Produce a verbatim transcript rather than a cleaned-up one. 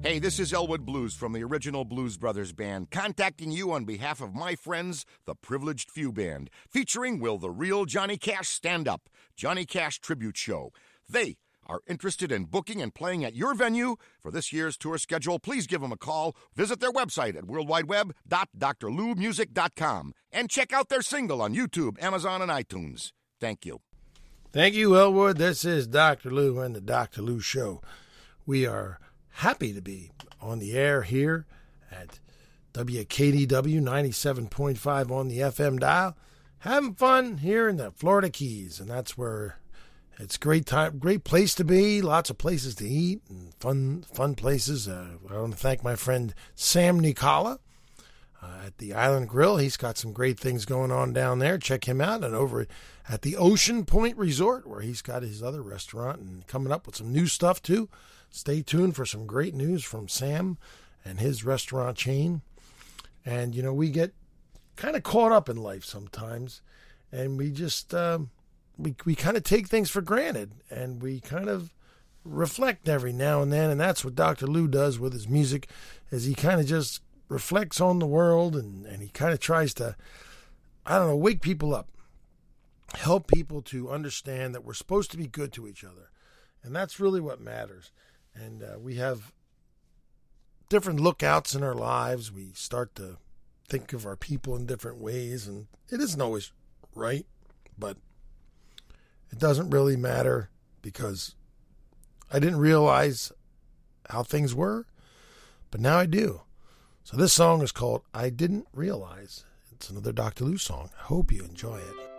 Hey, this is Elwood Blues from the original Blues Brothers Band, contacting you on behalf of my friends, the Privileged Few Band, featuring Will the Real Johnny Cash Stand Up, Johnny Cash Tribute Show. They are interested in booking and playing at your venue. For this year's tour schedule, please give them a call. Visit their website at world wide web dot d r lou music dot com and check out their single on YouTube, Amazon, and iTunes. Thank you. Thank you, Elwood. This is Doctor Lou and the Doctor Lou Show. We are happy to be on the air here at W K D W ninety-seven point five on the F M dial, having fun here in the Florida Keys, and that's where it's a great time, great place to be. Lots of places to eat and fun, fun places. Uh, I want to thank my friend Sam Nicola uh, at the Island Grill. He's got some great things going on down there. Check him out. And over at the Ocean Point Resort, where he's got his other restaurant and coming up with some new stuff too. Stay tuned for some great news from Sam and his restaurant chain. And, you know, we get kind of caught up in life sometimes, and we just, um, we, we kind of take things for granted, and we kind of reflect every now and then. And that's what Doctor Lou does with his music, is he kind of just reflects on the world, and, and he kind of tries to, I don't know, wake people up, help people to understand that we're supposed to be good to each other. And that's really what matters. And uh, we have different lookouts in our lives. We start to think of our people in different ways, and it isn't always right, but it doesn't really matter, because I didn't realize how things were, but now I do. So this song is called I Didn't Realize. It's another Doctor Lou song. I hope you enjoy it.